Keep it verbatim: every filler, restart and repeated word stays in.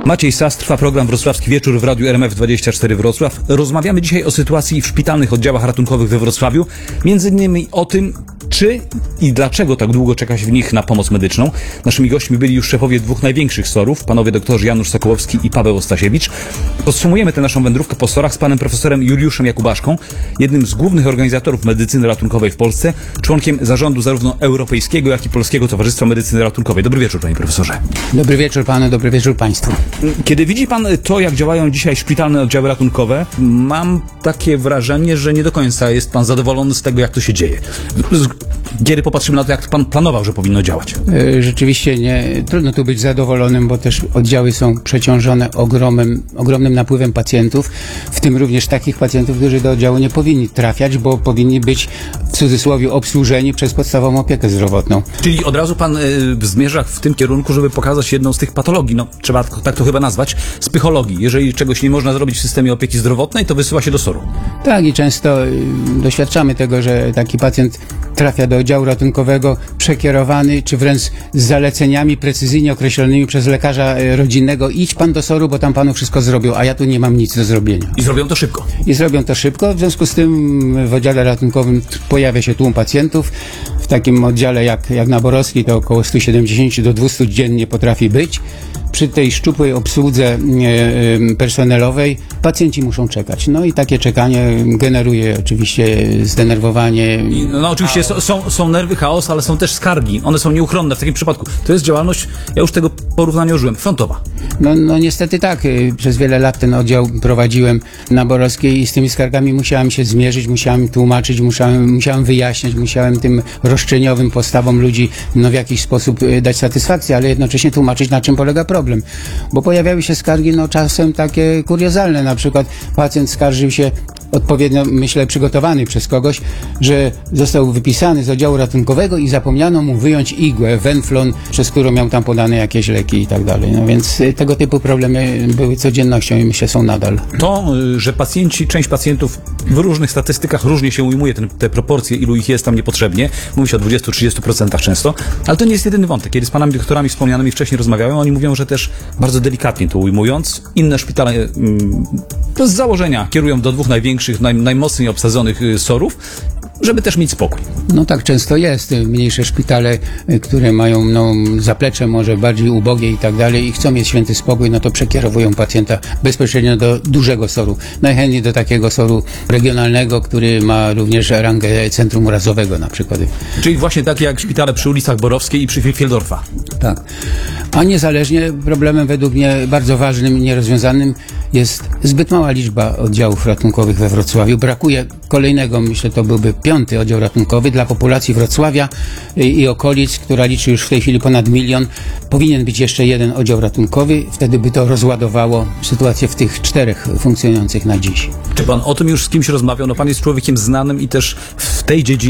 Maciej Sas, trwa program Wrocławski Wieczór w Radiu R M F dwadzieścia cztery Wrocław. Rozmawiamy dzisiaj o sytuacji w szpitalnych oddziałach ratunkowych we Wrocławiu. Między innymi o tym, czy i dlaczego tak długo czeka się w nich na pomoc medyczną. Naszymi gośćmi byli już szefowie dwóch największych sorów, panowie doktorzy Janusz Sokołowski i Paweł Ostasiewicz. Podsumujemy tę naszą wędrówkę po sorach z panem profesorem Juliuszem Jakubaszką, jednym z głównych organizatorów medycyny ratunkowej w Polsce, członkiem zarządu zarówno Europejskiego, jak i Polskiego Towarzystwa Medycyny Ratunkowej. Dobry wieczór, panie profesorze. Dobry wieczór panu, dobry wieczór państwu. Kiedy widzi pan to, jak działają dzisiaj szpitalne oddziały ratunkowe, mam takie wrażenie, że nie do końca jest pan zadowolony z tego, jak to się dzieje. Kiedy popatrzymy na to, jak pan planował, że powinno działać. Rzeczywiście nie, trudno tu być zadowolonym, bo też oddziały są przeciążone ogromem, ogromnym napływem pacjentów, w tym również takich pacjentów, którzy do oddziału nie powinni trafiać, bo powinni być w cudzysłowie obsłużeni przez podstawową opiekę zdrowotną. Czyli od razu pan y, zmierza w tym kierunku, żeby pokazać jedną z tych patologii, no trzeba tak to chyba nazwać, z psychologii. Jeżeli czegoś nie można zrobić w systemie opieki zdrowotnej, to wysyła się do soru. Tak, i często y, doświadczamy tego, że taki pacjent trafia do oddziału ratunkowego przekierowany, czy wręcz z zaleceniami precyzyjnie określonymi przez lekarza rodzinnego: idź pan do soru, bo tam panu wszystko zrobią, a ja tu nie mam nic do zrobienia. I zrobią to szybko. I zrobią to szybko, w związku z tym w oddziale ratunkowym pojawia się tłum pacjentów. W takim oddziale jak, jak na Borowskiej to około sto siedemdziesiąt do dwustu dziennie potrafi być. Przy tej szczupłej obsłudze e, e, personelowej pacjenci muszą czekać. No i takie czekanie generuje oczywiście zdenerwowanie. I, no oczywiście są, są, są nerwy, chaos, ale są też skargi. One są nieuchronne w takim przypadku. To jest działalność, ja już tego porównania użyłem, frontowa. No, no niestety tak. Przez wiele lat ten oddział prowadziłem na Borowskiej i z tymi skargami musiałem się zmierzyć, musiałem tłumaczyć, musiałem, musiałem wyjaśniać, musiałem tym roszczeniowym postawom ludzi no, w jakiś sposób dać satysfakcję, ale jednocześnie tłumaczyć, na czym polega problem. Bo pojawiały się skargi no czasem takie kuriozalne. Na przykład pacjent skarżył się, odpowiednio myślę przygotowany przez kogoś, że został wypisany z oddziału ratunkowego i zapomniano mu wyjąć igłę, Venflon, przez którą miał tam podane jakieś leki i tak dalej. No więc tego typu problemy były codziennością i myślę są nadal. To, że pacjenci, część pacjentów w różnych statystykach różnie się ujmuje ten, te proporcje, ilu ich jest tam niepotrzebnie. Mówi się o dwudziestu do trzydziestu procent często, ale to nie jest jedyny wątek. Kiedy z panami doktorami wspomnianymi wcześniej rozmawiałem, oni mówią, że też bardzo delikatnie to ujmując, inne szpitale mm, to z założenia kierują do dwóch największych, naj, najmocniej obsadzonych y, sorów, żeby też mieć spokój. No tak często jest. Mniejsze szpitale, które mają no, zaplecze może bardziej ubogie i tak dalej i chcą mieć święty spokój, no to przekierowują pacjenta bezpośrednio do dużego soru. Najchętniej do takiego soru regionalnego, który ma również rangę centrum urazowego na przykład. Czyli właśnie takie jak szpitale przy ulicach Borowskiej i przy Fieldorfa. Tak. A niezależnie problemem według mnie bardzo ważnym i nierozwiązanym jest zbyt mała liczba oddziałów ratunkowych we Wrocławiu. Brakuje kolejnego, myślę, to byłby piąty oddział ratunkowy dla populacji Wrocławia i, i okolic, która liczy już w tej chwili ponad milion. Powinien być jeszcze jeden oddział ratunkowy, wtedy by to rozładowało sytuację w tych czterech funkcjonujących na dziś. Czy pan o tym już z kimś rozmawiał? No pan jest człowiekiem znanym i też w tej dziedzinie